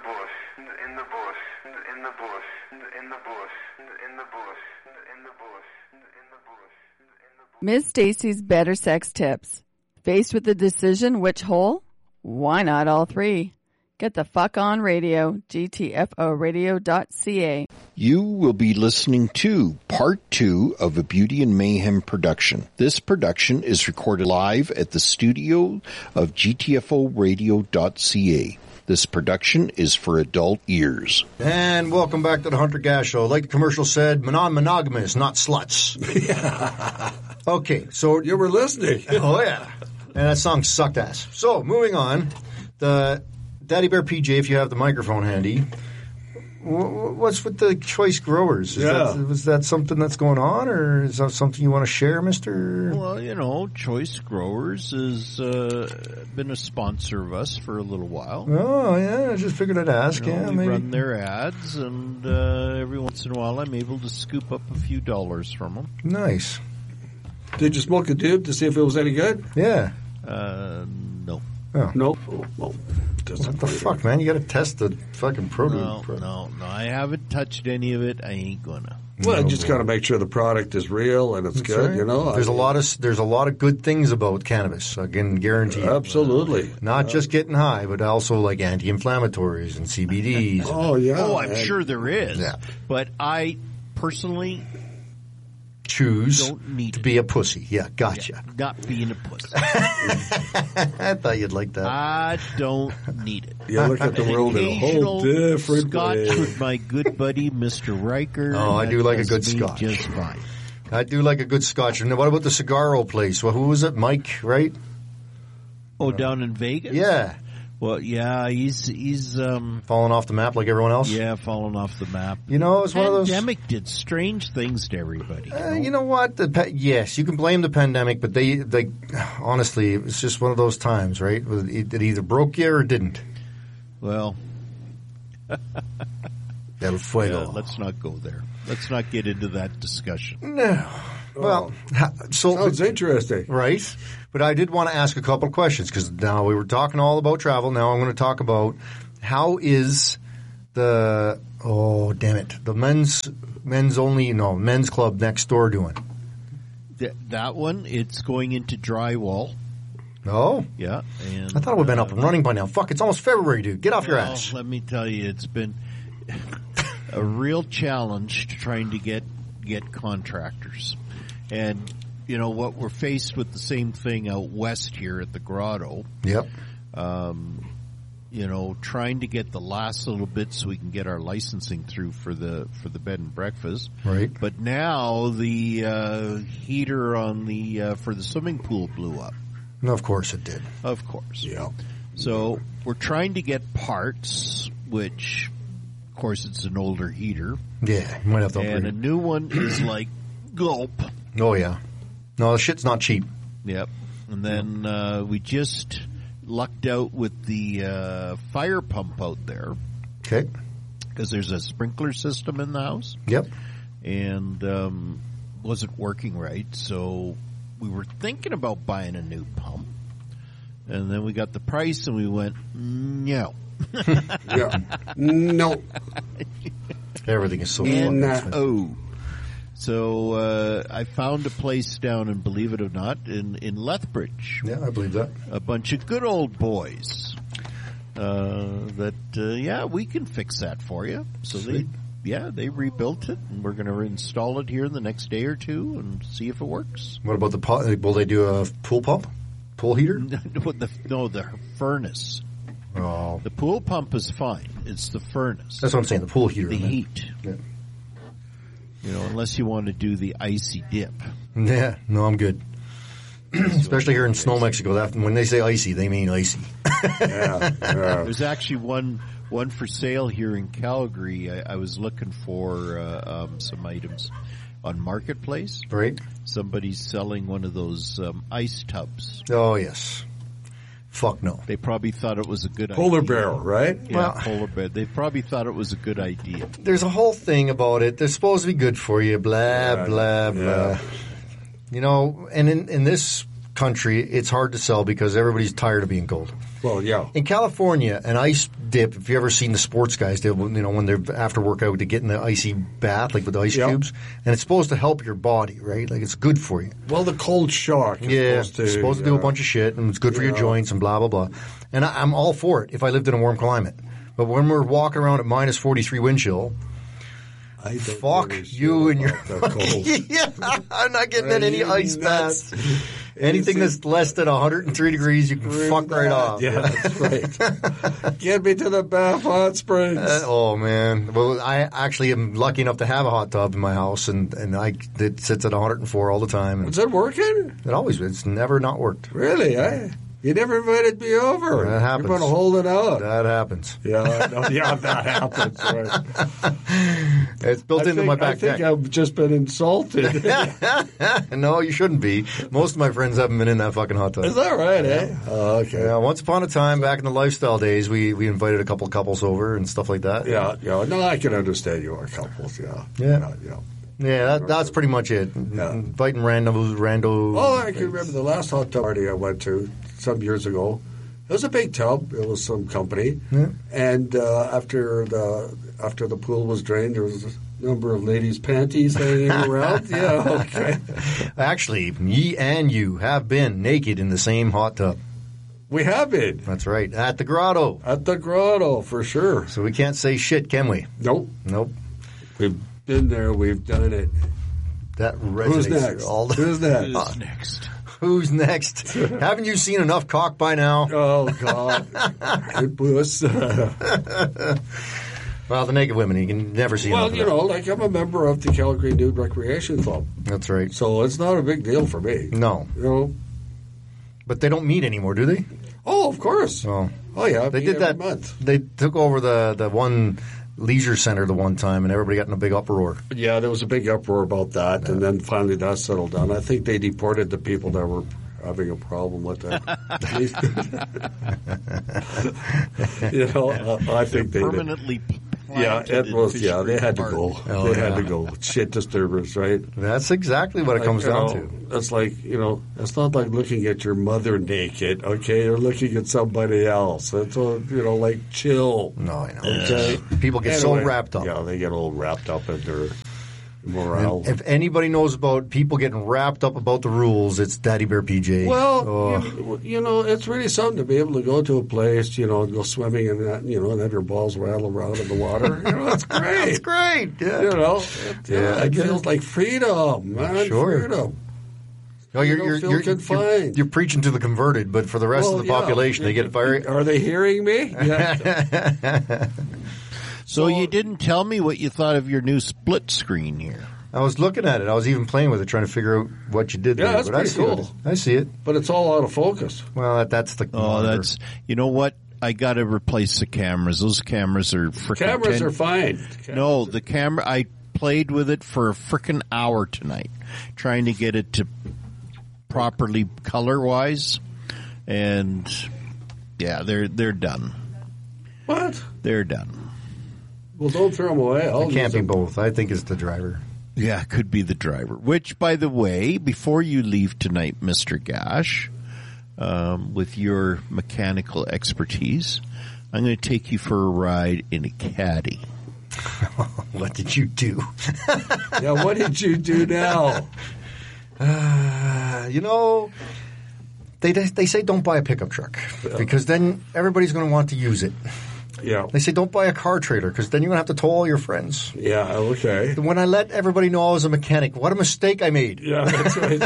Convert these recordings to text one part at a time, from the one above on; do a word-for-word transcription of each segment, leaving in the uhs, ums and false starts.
bush, in the bush, in the bush, in the bush, in the bush, in the bush, in the bush. Miz Stacy's Better Sex Tips. Faced with the decision which hole? Why not all three? Get the fuck on radio, G T F O radio dot C A. You will be listening to part two of a Beauty and Mayhem production. This production is recorded live at the studio of G T F O radio dot C A. This production is for adult ears. And welcome back to the Hunter Gas Show. Like the commercial said, non-monogamous, not sluts. Yeah. Okay, so you were listening. Oh, yeah. And that song sucked ass. So, moving on. The Daddy Bear P J, if you have the microphone handy, what's with the choice growers? Is yeah. that, was that something that's going on, or is that something you want to share, mister? Well, you know, Choice Growers has uh, been a sponsor of us for a little while. Oh, yeah, I just figured I'd ask. You know, yeah, we maybe. run their ads, and uh, every once in a while I'm able to scoop up a few dollars from them. Nice. Did you smoke a dib to see if it was any good? Yeah. Uh, no. Oh. Nope. Oh, well, what the fuck, man? You got to test the fucking produce. No, no, no. I haven't touched any of it. I ain't gonna. Well, No, I just got to make sure the product is real and it's That's good. right. You know, there's I a mean, lot of there's a lot of good things about cannabis. I can guarantee you. Absolutely. Not uh, just getting high, but also like anti-inflammatories and C B Ds. Oh yeah. Oh, I'm and, sure there is. Yeah. But I personally Choose don't need to it. be a pussy. Yeah, gotcha. Yeah, not being a pussy. I thought you'd like that. I don't need it. You look at the An world in a whole occasional different Scotch way. with my good buddy Mister Riker. Oh, I do that like a does good me Scotch. Just fine. I do like a good Scotch. And what about the Cigarro place? Well, who was it? Mike, right? Oh, down in Vegas? Yeah. Well, yeah, he's he's um Falling off the map like everyone else? yeah, falling off the map. You know, it's one of those... Pandemic did strange things to everybody. Uh, you know what? The pa- yes, you can blame the pandemic, but they, they, honestly, it was just one of those times, right? It, it either broke you or it didn't. Well, Del fuego. yeah, let's not go there. Let's not get into that discussion. No. Well, ha- so Sounds interesting. right. But I did want to ask a couple of questions because now we were talking all about travel. Now I'm going to talk about how is the oh damn it the men's men's only no men's club next door doing? Th- that one, it's going into drywall. Oh, Yeah, and I thought it would have been up and running by now. Fuck, it's almost February, dude. Get off your well, ass. let me tell you, it's been a real challenge trying to get get contractors. And, you know, what we're faced with the same thing out west here at the Grotto. Yep. Um, you know, trying to get the last little bit so we can get our licensing through for the for the bed and breakfast. Right. But now the uh, heater on the uh, for the swimming pool blew up. No, of course it did. Of course. Yeah. So we're trying to get parts, which, of course, it's an older heater, Yeah, you might have to and a upgrade. new one is like gulp. Oh yeah. No, the shit's not cheap. Yep. And then uh, we just lucked out with the uh, fire pump out there Okay. because there's a sprinkler system in the house, Yep. and um, wasn't working right. So we were thinking about buying a new pump, and then we got the price, and we went, no. Yeah. No. Everything is so fucking And expensive. oh. So uh, I found a place down, and believe it or not, in, in Lethbridge. Yeah, I believe that. A bunch of good old boys. Uh, that uh, yeah, we can fix that for you. So Sweet. they yeah they rebuilt it, and we're going to install it here in the next day or two and see if it works. What about the pu- will they do a pool pump? Pool heater? no, the, no, the furnace. Oh. The pool pump is fine. It's the furnace. That's what I'm saying, the pool heater. the I meant. heat. Yeah. You know, unless you want to do the icy dip. Yeah, no, I'm good. Especially here in Snow, Mexico. That, when they say icy, they mean icy. Yeah. Yeah. There's actually one one for sale here in Calgary. I, I was looking for uh, um, some items on Marketplace. Right? Somebody's selling one of those um, ice tubs. Oh, yes. Fuck no. They probably thought it was a good Polar idea. bear, right? Yeah, Well- polar bear. They probably thought it was a good idea. There's a whole thing about it. They're supposed to be good for you, blah, Yeah, blah, blah. yeah. You know, and in, in this country, it's hard to sell because everybody's tired of being cold. Well, yeah. In California, an ice dip, if you ever seen the sports guys, they, you know, when they're after workout, they get in the icy bath, like with the ice Yep. cubes, and it's supposed to help your body, right? Like it's good for you. Well, the cold shock is Yeah, supposed to, it's supposed to do a yeah. bunch of shit, and it's good for your Yeah. joints and blah, blah, blah. And I, I'm all for it if I lived in a warm climate. But when we're walking around at minus forty-three wind chill, I don't fuck give a shit you and your... about that cold. yeah, I'm not getting Are in any you ice nuts? baths. Anything that's less than one hundred three degrees, you can fuck right off. Yeah, that's right. Get me to the Bath Hot Springs. Uh, oh man! Well, I actually am lucky enough to have a hot tub in my house, and and I it sits at one hundred four all the time. And Is it working? it always it's never not worked. Really? I, you never invited me over. That happens. You're going to hold it out. That happens. yeah, I know. Yeah, that happens. Right. It's built I into think, my I back think deck. I've just been insulted. No, you shouldn't be. Most of my friends haven't been in that fucking hot tub. Is that right, eh? Oh, okay. Yeah, once upon a time, back in the lifestyle days, we, we invited a couple couples over and stuff like that. Yeah, yeah. No, I can understand you are couples, yeah. Yeah. Yeah, yeah. Yeah, that, that's pretty much it. Yeah. Inviting rando, rando. Oh, I can remember the last hot tub party I went to some years ago. It was a big tub. It was some company, Yeah. and uh, after the after the pool was drained, there was a number of ladies' panties hanging around. Yeah, okay. Actually, ye and you have been naked in the same hot tub. We have been That's right, at the grotto. at the grotto for sure. So we can't say shit, can we? Nope, Nope. we've been there. We've done it. That resonates. Who's next? All the, Who's next? Who's next? Who's next? Haven't you seen enough cock by now? Oh God, it was. Well, the naked women, you can never see Well, enough you of know, like I'm a member of the Calgary Nude Recreation Club, that. That's right. so it's not a big deal for me. No, You know. but they don't meet anymore, do they? Oh, of course. Oh, Oh yeah, they me did every that. month. They took over the the one leisure center the one time, and everybody got in a big uproar. Yeah, there was a big uproar about that, and then finally that settled down. I think they deported the people that were having a problem with that. you know, uh, I think they did. Permanently Yeah, planted it was. in Yeah, they had to Fish go. Creek Oh, they had yeah. to go. Shit disturbers, right? That's exactly what it comes Like, you down know, to. It's like, you know, it's not like looking at your mother naked, okay? You're looking at somebody else. It's, all, you know, like chill. No, I know. Okay? People get so Anyway, wrapped up. Yeah, they get all wrapped up in their morale. And if anybody knows about people getting wrapped up about the rules, it's Daddy Bear P J. Well, Oh. you, you know, it's really something to be able to go to a place, you know, and go swimming and that, you know, and have your balls rattle around in the water. You know, it's great. It's great. Yeah. You know, it, Yeah, yeah, I it get feels it. like freedom, man. Sure. Freedom. Oh, you're, You don't you're, feel you're, you're, confined. you're preaching to the converted, but for the rest Well, of the yeah. population, they get very. Are they hearing me? Yeah. So you didn't tell me what you thought of your new split screen here. I was looking at it. I was even playing with it, trying to figure out what you did Yeah, there. that's but I pretty see cool. it. I see it. But it's all out of focus. Well, that, that's the. Oh, monitor. that's you know what? I got to replace the cameras. Those cameras are freaking. Cameras ten are fine. No, the camera. I played with it for a freaking hour tonight, trying to get it to properly color wise, and yeah, they're they're done. What? They're done. Well, don't throw them away. I'll It can't use be them. both. I think it's the driver. Yeah, could be the driver. Which, by the way, before you leave tonight, Mister Gash, um, with your mechanical expertise, I'm going to take you for a ride in a caddy. What did you do? Yeah, what did you do now? Uh, you know, they they say don't buy a pickup truck because then everybody's going to want to use it. Yeah. They say don't buy a car trailer because then you're going to have to tow all your friends. Yeah, okay. When I let everybody know I was a mechanic, what a mistake I made. Yeah, that's right.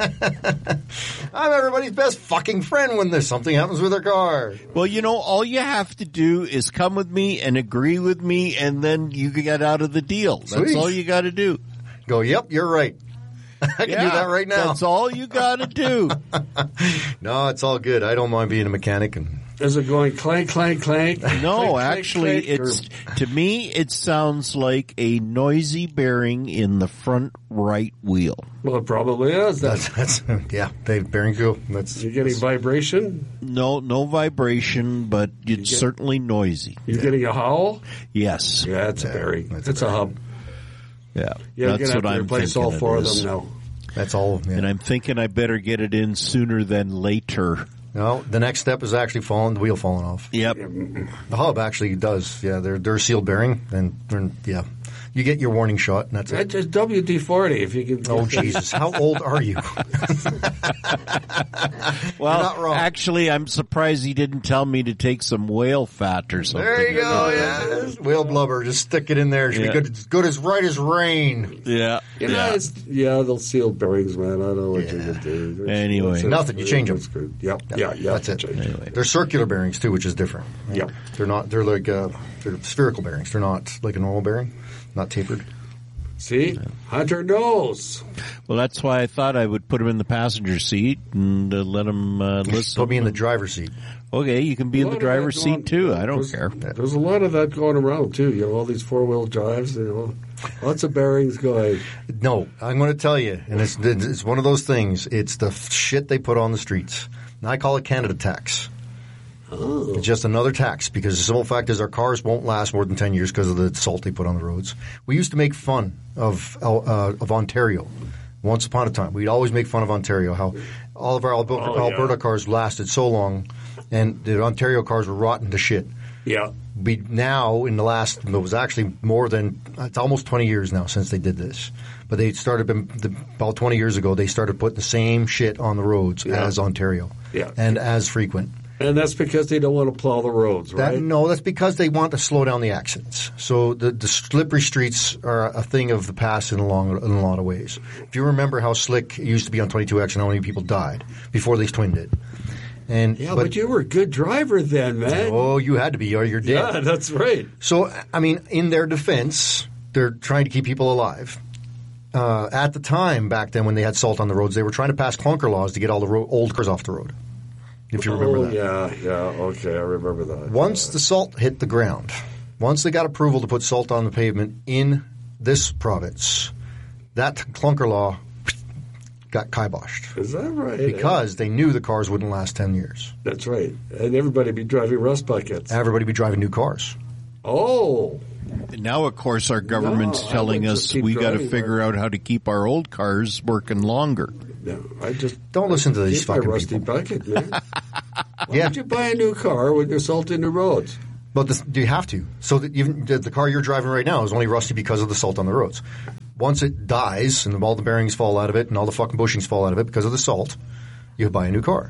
I'm everybody's best fucking friend when there's something happens with their car. Well, you know, all you have to do is come with me and agree with me, and then you get out of the deal. That's Sweet. all you got to do. Go, yep, you're right. I can do that right now. That's all you got to do. No, it's all good. I don't mind being a mechanic. And Is it going clank, clank, clank? No, Clank, clank, actually, clank, or- it's to me it sounds like a noisy bearing in the front right wheel. Well, it probably is. that's, That's, that's yeah, Dave bearing cool. That's you're getting vibration? No, no vibration, but it's get- certainly noisy. You're getting a howl? Yes, Yeah, it's a bearing. that's It's a a hub. yeah, You're that's going to what have to I'm replace thinking. all four it of is. them now. that's all. Yeah. And I'm thinking I better get it in sooner than later. No, the next step is actually falling, the wheel falling off. Yep. The hub actually does. Yeah, they're they're a sealed bearing, and they're, yeah, you get your warning shot, and that's it. That's just W D forty if you can. Oh Jesus! How old are you? Well, not wrong. actually, I'm surprised he didn't tell me to take some whale fat or something. There you go. Yeah, whale blubber. Just stick it in there. It should Yeah. be good, as good as right as rain. Yeah. You know, yeah. it's, yeah, they'll seal bearings, man. I don't know what Yeah. you can do. Anyway. That's it. Nothing, you change 'em. That's good. Yep. Yeah, yeah. That's it. change 'em. Anyway. They're circular bearings too, which is different. right? Yep. They're not. They're like uh, they're spherical bearings. They're not like a normal bearing, not tapered. See? Hunter knows. Well, that's why I thought I would put him in the passenger seat and uh, let him uh, listen. Put me in the driver's seat. Okay, you can be in A the lot of driver's that going- seat too. I don't there's- care. There's a lot of that going around too. You know, all these four wheel drives. You know, lots of bearings going. No, I'm going to tell you, and it's it's one of those things. It's the shit they put on the streets. And I call it Canada tax. Oh. It's just another tax because the simple fact is our cars won't last more than ten years because of the salt they put on the roads. We used to make fun of uh, of Ontario. Once upon a time, we'd always make fun of Ontario, how all of our Alberta, Oh, yeah. Alberta cars lasted so long, and the Ontario cars were rotten to shit. Yeah. We now, in the last, it was actually more than, it's almost twenty years now since they did this. But they started, about twenty years ago, they started putting the same shit on the roads Yeah. as Ontario. Yeah. And as frequent. And that's because they don't want to plow the roads, That, right? no, that's because they want to slow down the accidents. So the, the slippery streets are a thing of the past in a, long, in a lot of ways. If you remember how slick it used to be on twenty-two X and how many people died before they twinned it. And, Yeah, but, you were a good driver then, man. Oh, you had to be or you're dead. Yeah, that's right. So, I mean, in their defense, they're trying to keep people alive. Uh, at the time, back then, when they had salt on the roads, they were trying to pass clunker laws to get all the ro- old cars off the road. If you remember oh, that. yeah, yeah, okay, I remember that. Once the salt hit the ground, once they got approval to put salt on the pavement in this province, that clunker law got kiboshed. Is that right? Because they knew the cars wouldn't last ten years. That's right. And everybody be driving rust buckets. Everybody be driving new cars. Oh, Now, of course, our government's No, I telling would us just keep we got to driving figure out how to keep our old cars working longer. no, I just Don't listen to these keep my fucking rusty people. bucket, man. Why Yeah. would you buy a new car when you're salting the roads? But this, you have to. So that even the, the car you're driving right now is only rusty because of the salt on the roads. Once it dies and all the bearings fall out of it and all the fucking bushings fall out of it because of the salt, you buy a new car.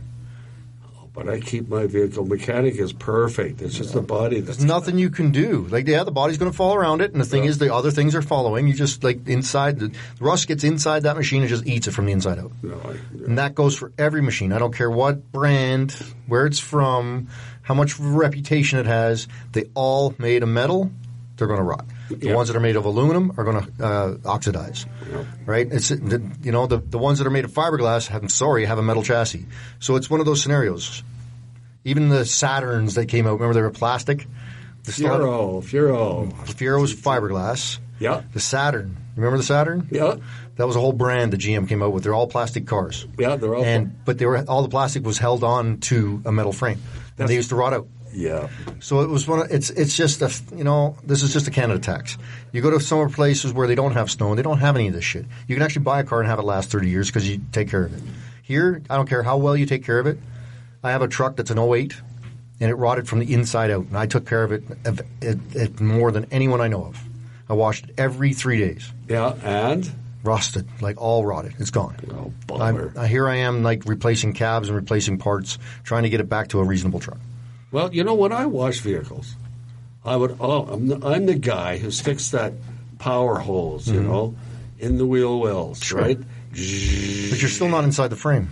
But I keep my vehicle. Mechanic is perfect. It's just the body that's There's nothing you can do. Like, yeah, the body's going to fall around it, and the thing Yeah. is, the other things are following. You just like inside the, the rust gets inside that machine and just eats it from the inside out. No, I, And that goes for every machine. I don't care what brand, where it's from, how much reputation it has. They all made of metal. They're going to rot. The Yeah. ones that are made of aluminum are going to uh, oxidize. Right? It's the, you know the the ones that are made of fiberglass. I'm sorry, have a metal chassis. So it's one of those scenarios. Even the Saturns that came out, remember they were plastic. The Fiero, Fiero. Fiero was fiberglass. Yeah, The Saturn, remember the Saturn? yeah, That was a whole brand that G M came out with. They're all plastic cars. yeah. They're all. And but they were all the plastic was held on to a metal frame, and That's- they used to rot out. yeah. So it was one. Of, it's it's just a you know this is just a Canada tax. You go to some places where they don't have snow and they don't have any of this shit. You can actually buy a car and have it last thirty years because you take care of it. Here, I don't care how well you take care of it. I have a truck that's an oh eight, and it rotted from the inside out, and I took care of it, it, it, it more than anyone I know of. I washed it every three days. Yeah, and Rusted, like all rotted. It's gone. oh, bummer. I'm, uh, here I am, like replacing cabs and replacing parts, trying to get it back to a reasonable truck. Well, you know, when I wash vehicles, I would. Oh, I'm the, I'm the guy who sticks that power hose, you know, in the wheel wells, Sure. right? But you're still not inside the frame.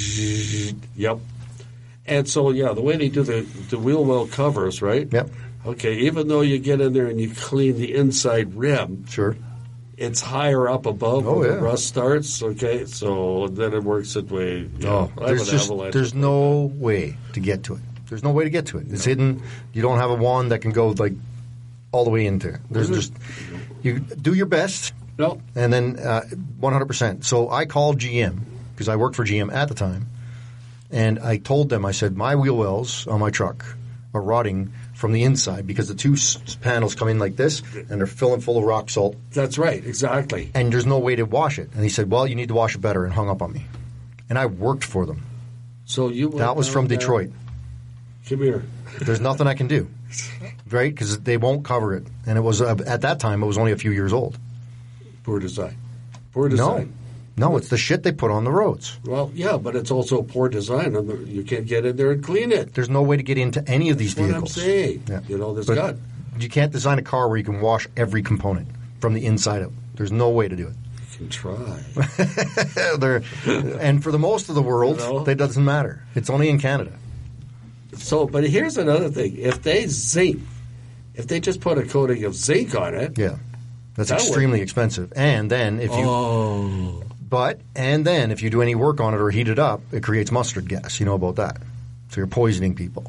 Yep. And so, yeah, the way they do the the wheel well covers, right? Yep. Okay, even though you get in there and you clean the inside rim, Sure. it's higher up above Oh, where yeah. the rust starts. Okay, so then it works its way. Yeah, Oh, I there's have an just avalanche there's like no way to get to it. There's no way to get to it. It's hidden. You don't have a wand that can go like all the way into it. There's just you do your best, that. No, and then uh, one hundred percent. So I called G M because I worked for G M at the time, and I told them I said my wheel wells on my truck are rotting from the inside because the two s- panels come in like this and they're filling full of rock salt, that's right, exactly. and there's no way to wash it. And he said, well, you need to wash it better, and hung up on me. And I worked for them. So you went That was down from there- Detroit. Come here. There's nothing I can do, right? Because they won't cover it. And it was uh, at that time it was only a few years old. Poor design. Poor No, design. no, it's the shit they put on the roads. Well, yeah, but it's also poor design. You can't get in there and clean it. There's no way to get into any of these That's what I'm vehicles. saying. Yeah. You know, there's But got. you can't design a car where you can wash every component from the inside out. There's no way to do it. You can try. They're, and for the most of the world, You know? that doesn't matter. It's only in Canada. So, but here's another thing. If they zinc, if they just put a coating of zinc on it. Yeah, that's That extremely would- expensive. And then if you, Oh. but and then if you do any work on it or heat it up, it creates mustard gas. You know about that. So you're poisoning people.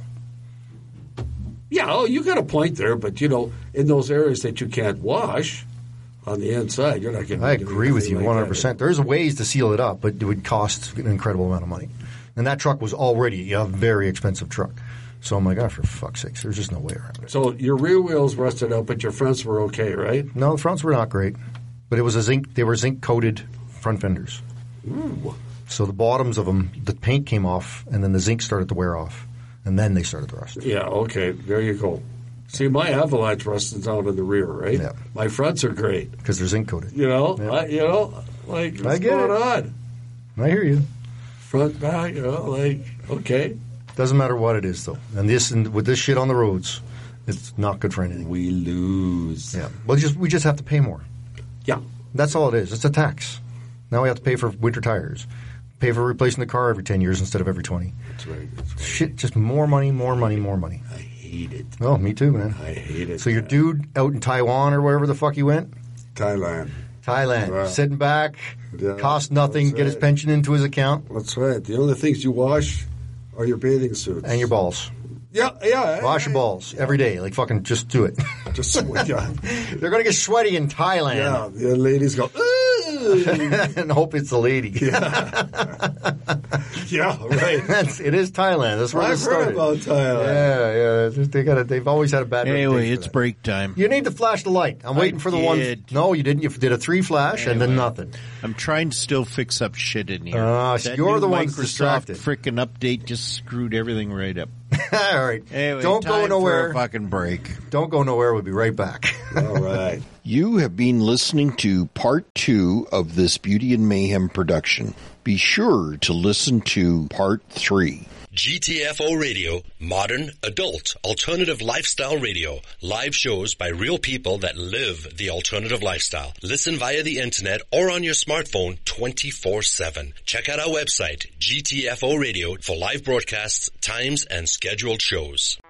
Yeah, oh, you got a point there, but you know, in those areas that you can't wash on the inside, you're not getting. I agree with you one hundred percent. There's ways to seal it up, but it would cost an incredible amount of money. And that truck was already a very expensive truck. So I'm like, oh, for fuck's sakes, there's just no way around it. So your rear wheels rusted out, but your fronts were okay, right? No, the fronts were not great, but it was a zinc. They were zinc coated front fenders. Ooh. So the bottoms of them, the paint came off, and then the zinc started to wear off, and then they started to rust. Yeah, okay, there you go. See, my Avalanche rusted out in the rear, right? Yeah. My fronts are great. Because they're zinc coated. You know, Yeah. I, you know, like what's I get going it. on? I hear you. Front, back, you know, like okay. Doesn't matter what it is, though. And this, and with this shit on the roads, it's not good for anything. We lose. Yeah, well, just we just have to pay more. Yeah. That's all it is. It's a tax. Now we have to pay for winter tires, pay for replacing the car every ten years instead of every twenty. That's right. That's right. Shit, just more money, more money, more money. I hate it. Oh, me too, man. I hate it. So your dude out in Taiwan or wherever the fuck he went, Thailand. Thailand, Wow. sitting back, Yeah, cost nothing, that's get his right. pension into his account, That's right. The only things you wash are your bathing suits and your balls. Yeah, yeah. Wash your balls every day. Like fucking just do it. Just yeah, They're going to get sweaty in Thailand yeah. The ladies go. Ooh. and hope it's a lady. Yeah, right. That's, it is Thailand. That's where I've it started. heard about Thailand. Yeah, yeah. It's just- They got. They've always had a bad. Anyway, reputation it's for that. break time. You need to flash the light. I'm waiting for the one. did. No, you didn't. You did a three flash and then Anyway. nothing. I'm trying to still fix up shit in here. Ah, so That you're new the one that's Microsoft distracted. frickin' update just screwed everything right up. All right. Anyway, Don't time go nowhere. For a fucking break. Don't go nowhere. We'll be right back. All right. You have been listening to part two of this Beauty and Mayhem production. Be sure to listen to part three. G T F O Radio, modern, adult, alternative lifestyle radio. Live shows by real people that live the alternative lifestyle. Listen via the internet or on your smartphone twenty-four seven. Check out our website, G T F O Radio, for live broadcasts, times, and scheduled shows.